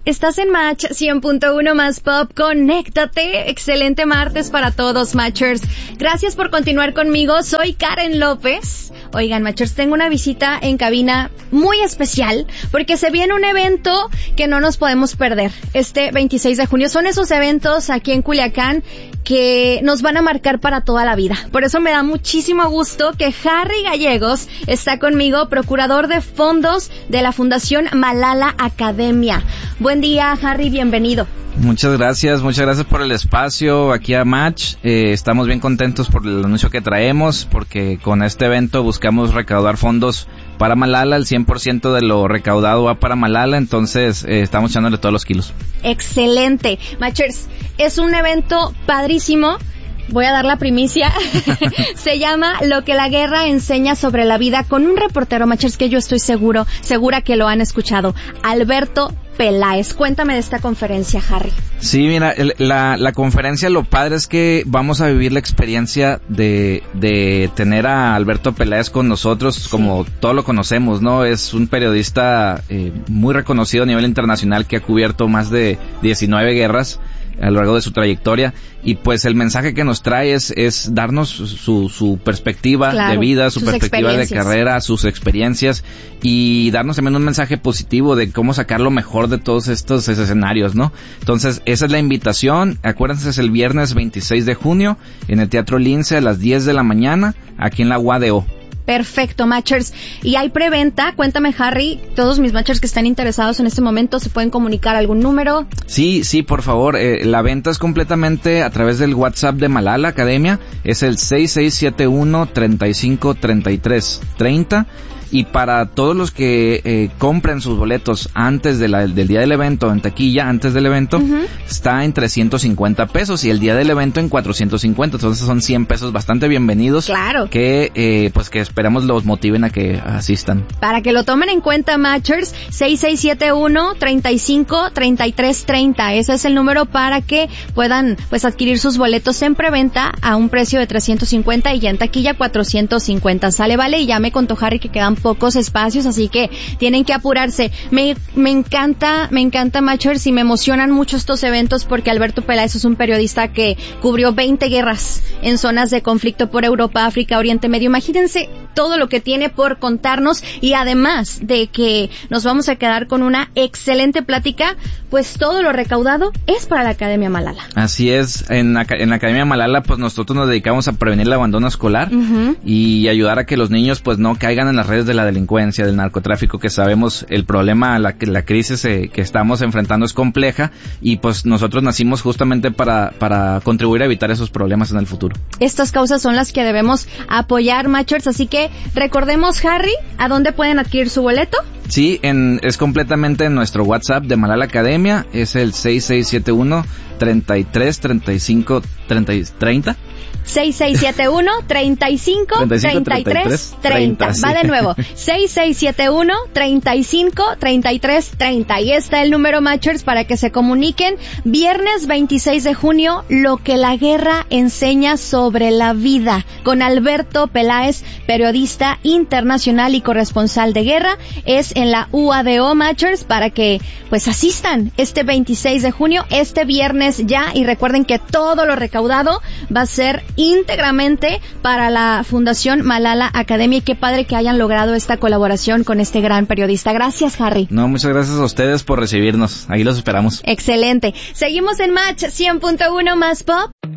Estás en Match 100.1 más Pop. Conéctate. Excelente martes para todos, Matchers. Gracias por continuar conmigo. Soy Karen López. Oigan, Matchers, tengo una visita en cabina muy especial porque se viene un evento que no nos podemos perder este 26 de junio. Son esos eventos aquí en Culiacán que nos van a marcar para toda la vida. Por eso me da muchísimo gusto que Harry Gallegos está conmigo, procurador de fondos de la Fundación Malala Academia. Buen día, Harry, bienvenido. Muchas gracias por el espacio aquí a Match. Estamos bien contentos por el anuncio que traemos, porque con este evento buscamos recaudar fondos para Malala. El 100% de lo recaudado va para Malala, entonces estamos echándole todos los kilos. Excelente. Matchers, es un evento padrísimo. Voy a dar la primicia. Se llama Lo que la guerra enseña sobre la vida, con un reportero, Matchers, que yo estoy segura que lo han escuchado, Alberto Peláez. Cuéntame de esta conferencia, Harry. Sí, mira, la conferencia, lo padre es que vamos a vivir la experiencia de tener a Alberto Peláez con nosotros, como todos lo conocemos, ¿no? Es un periodista muy reconocido a nivel internacional que ha cubierto más de 19 guerras a lo largo de su trayectoria, y pues el mensaje que nos trae es darnos su perspectiva de vida, su perspectiva de carrera, sus experiencias, y darnos también un mensaje positivo de cómo sacar lo mejor de todos estos escenarios, ¿no? Entonces, esa es la invitación. Acuérdense, es el viernes 26 de junio en el Teatro Lince a las 10 de la mañana, aquí en la UADO. Perfecto, Matchers. Y hay preventa. Cuéntame, Harry, todos mis Matchers que están interesados en este momento, ¿se pueden comunicar algún número? Sí, por favor. La venta es completamente a través del WhatsApp de Malala Academia. Es el 6671-353330. Y para todos los que compren sus boletos antes del día del evento, en taquilla, antes del evento, está en 350 pesos y el día del evento en 450. Entonces son 100 pesos bastante bienvenidos. Claro. Que esperamos los motiven a que asistan. Para que lo tomen en cuenta, Matchers, 6671-353330. Ese es el número para que puedan adquirir sus boletos en preventa a un precio de 350 y ya en taquilla 450. Sale, vale, y ya me contó Harry que quedan pocos espacios, así que tienen que apurarse. Me encanta, Matchers, y me emocionan mucho estos eventos porque Alberto Peláez es un periodista que cubrió 20 guerras en zonas de conflicto por Europa, África, Oriente Medio. Imagínense todo lo que tiene por contarnos, y además de que nos vamos a quedar con una excelente plática, pues todo lo recaudado es para la Academia Malala. Así es, en la Academia Malala pues nosotros nos dedicamos a prevenir el abandono escolar y ayudar a que los niños pues no caigan en las redes de la delincuencia, del narcotráfico, que sabemos el problema, la crisis que estamos enfrentando es compleja, y pues nosotros nacimos justamente para contribuir a evitar esos problemas en el futuro. Estas causas son las que debemos apoyar, Matchers, así que recordemos, Harry, ¿a dónde pueden adquirir su boleto? Sí, es completamente en nuestro WhatsApp de Malala Academia, es el 6671-3335-30. 6671-353330. Va de nuevo. 6671-353330. Ahí está el número, Matchers, para que se comuniquen. Viernes 26 de junio, Lo que la guerra enseña sobre la vida, con Alberto Peláez, periodista internacional y corresponsal de guerra. Es en la UADO, Matchers, para que asistan este 26 de junio, este viernes ya, y recuerden que todo lo recaudado va a ser íntegramente para la Fundación Malala Academia, y qué padre que hayan logrado esta colaboración con este gran periodista. Gracias, Harry. No, muchas gracias a ustedes por recibirnos. Ahí los esperamos. Excelente. Seguimos en Match 100.1 más Pop.